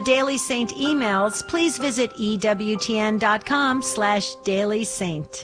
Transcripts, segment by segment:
Daily Saint emails, please visit EWTN.com/dailysaint.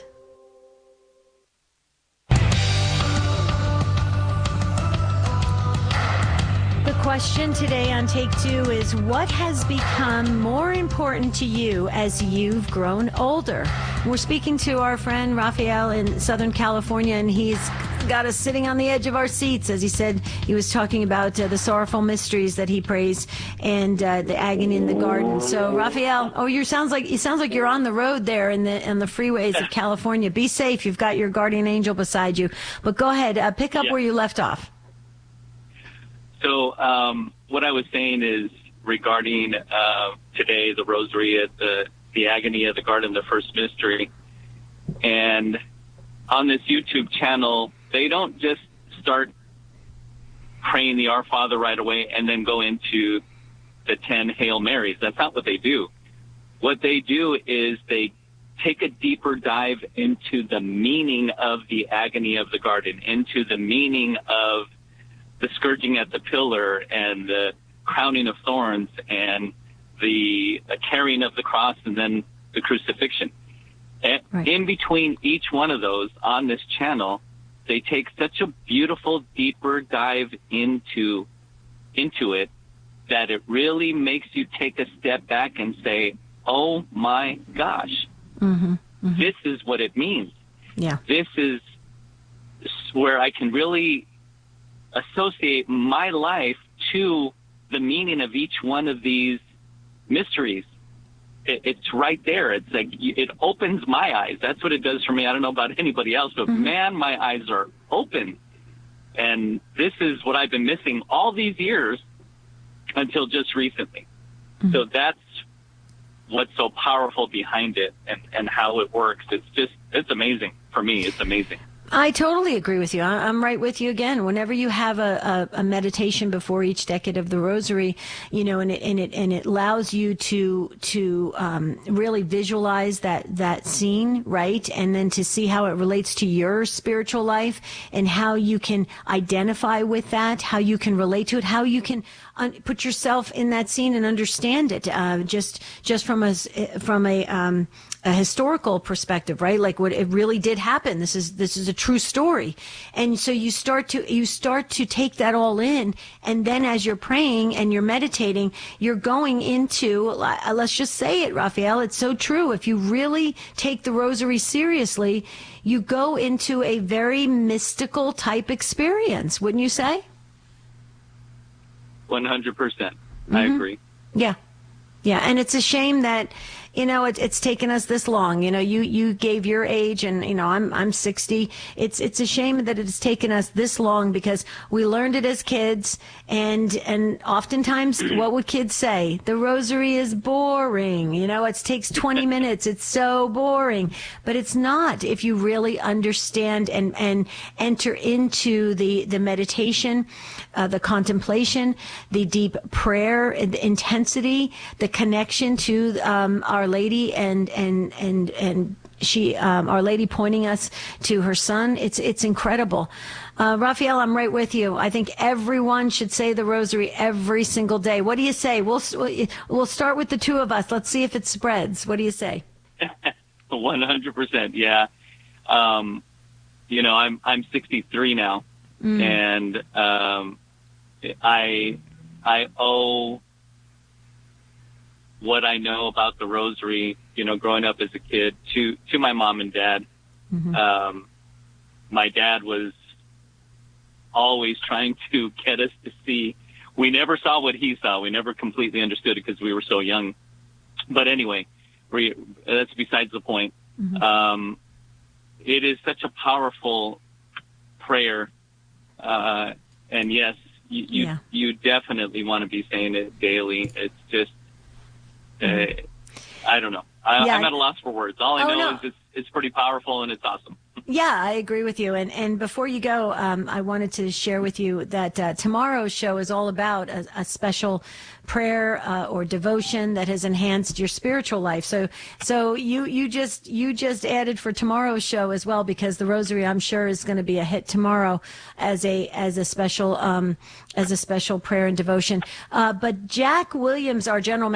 The question today on Take Two is, what has become more important to you as you've grown older? We're speaking to our friend Raphael in Southern California, and he's got us sitting on the edge of our seats. As he said, he was talking about the sorrowful mysteries that he prays and the agony in the garden. So, Raphael, it sounds like you're on the road there in the freeways of California. Be safe. You've got your guardian angel beside you. But go ahead, pick up where you left off. So what I was saying is regarding today, the rosary at the agony of the garden, the first mystery. And on this YouTube channel, they don't just start praying the Our Father right away and then go into the 10 Hail Marys. That's not what they do. What they do is they take a deeper dive into the meaning of the agony of the garden, into the meaning of the scourging at the pillar and the crowning of thorns and the carrying of the cross and then the crucifixion. Right. In between each one of those on this channel, they take such a beautiful, deeper dive into it that it really makes you take a step back and say, oh my gosh, this is what it means. Yeah. This is where I can really associate my life to the meaning of each one of these mysteries. It's right there. It's like it opens my eyes. That's what it does for me. I don't know about anybody else, but man, my eyes are open. And this is what I've been missing all these years until just recently. So that's what's so powerful behind it and how it works. It's amazing. For me, it's amazing. I totally agree with you. I'm right with you again. Whenever you have a meditation before each decade of the Rosary, and it allows you to really visualize that scene, right, and then to see how it relates to your spiritual life and how you can identify with that, how you can relate to it, how you can put yourself in that scene and understand it, just from a historical perspective, right? Like what it really did happen. This is a true story. And so you start to take that all in. And then as you're praying and you're meditating, you're going into, let's just say it, Raphael, it's so true. If you really take the Rosary seriously, you go into a very mystical type experience, wouldn't you say? 100%. I agree. Yeah. Yeah. And it's a shame that, it's taken us this long. You gave your age and, I'm 60. It's a shame that it's taken us this long because we learned it as kids. And oftentimes what would kids say? The Rosary is boring. It takes 20 minutes. It's so boring, but it's not if you really understand and enter into the meditation, the contemplation, the deep prayer, the intensity, the connection to, Our Lady and she, Our Lady pointing us to her Son. It's incredible. Raphael, I'm right with you. I think everyone should say the Rosary every single day. What do you say? We'll start with the two of us. Let's see if it spreads. What do you say? 100%. Yeah. I'm 63 now, and I owe what I know about the Rosary, growing up as a kid, to my mom and dad. My dad was always trying to get us to see. We never saw what he saw. We never completely understood it because we were so young. But anyway, that's besides the point. It is such a powerful prayer. And yes, you definitely want to be saying it daily. It's just, I don't know. I'm at a loss for words. All I know is it's pretty powerful and it's awesome. Yeah, I agree with you. And before you go, I wanted to share with you that tomorrow's show is all about a special prayer or devotion that has enhanced your spiritual life. So you just added for tomorrow's show as well, because the Rosary, I'm sure, is going to be a hit tomorrow as a special prayer and devotion. But Jack Williams, our general